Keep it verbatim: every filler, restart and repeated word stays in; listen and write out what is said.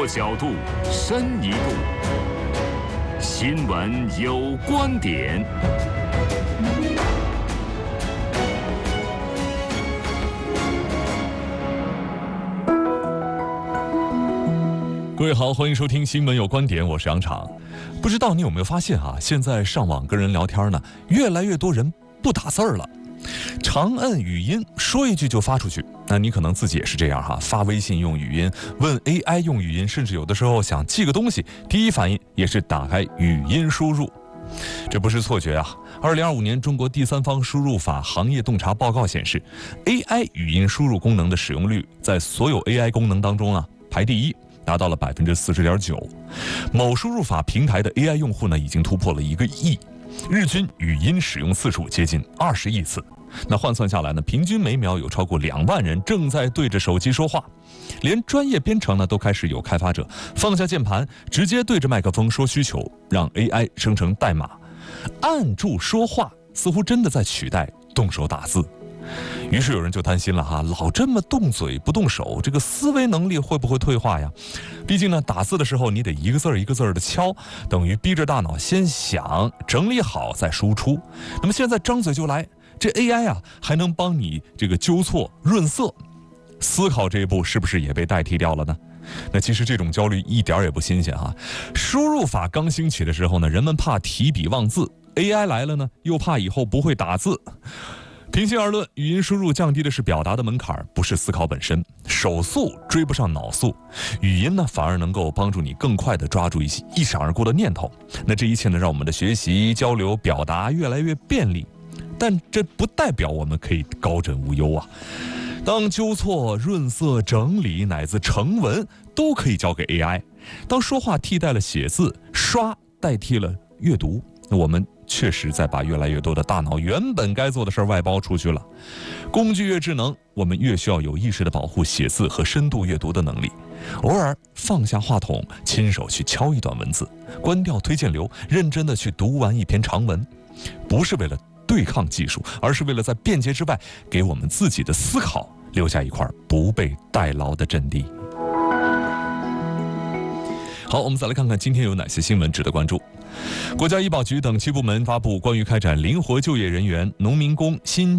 角度，深一步。新闻有观点。 各位好，欢迎收听新闻有观点，我是杨昶。不知道你有没有发现啊，现在上网跟人聊天呢，越来越多人不打字儿了，长按语音说一句就发出去。那你可能自己也是这样哈，发微信用语音，问 A I 用语音，甚至有的时候想寄个东西，第一反应也是打开语音输入。这不是错觉啊！二零二五年中国第三方输入法行业洞察报告显示 ，A I 语音输入功能的使用率在所有 A I 功能当中啊排第一。达到了百分之四十点九，某输入法平台的 A I 用户呢，已经突破了一个亿，日均语音使用次数接近二十亿次。那换算下来呢，平均每秒有超过两万人正在对着手机说话，连专业编程呢都开始有开发者放下键盘，直接对着麦克风说需求，让 A I 生成代码，按住说话，似乎真的在取代动手打字。于是有人就担心了哈，老这么动嘴不动手，这个思维能力会不会退化呀？毕竟呢，打字的时候你得一个字一个字的敲，等于逼着大脑先想，整理好再输出。那么现在张嘴就来，这 A I 啊还能帮你这个纠错润色，思考这一步是不是也被代替掉了呢？那其实这种焦虑一点也不新鲜哈。输入法刚兴起的时候呢，人们怕提笔忘字 ，A I 来了呢，又怕以后不会打字。平心而论，语音输入降低的是表达的门槛，不是思考本身。手速追不上脑速，语音呢反而能够帮助你更快地抓住一些一闪而过的念头。那这一切呢，让我们的学习、交流、表达越来越便利，但这不代表我们可以高枕无忧啊。当纠错、润色、整理乃至成文都可以交给 A I， 当说话替代了写字，刷代替了阅读，那我们确实在把越来越多的大脑原本该做的事儿外包出去了。工具越智能，我们越需要有意识地保护写字和深度阅读的能力。偶尔放下话筒，亲手去敲一段文字，关掉推荐流，认真地去读完一篇长文，不是为了对抗技术，而是为了在便捷之外，给我们自己的思考留下一块不被代劳的阵地。好，我们再来看看今天有哪些新闻值得关注。国家医保局等七部门发布关于开展灵活就业人员、农民工、新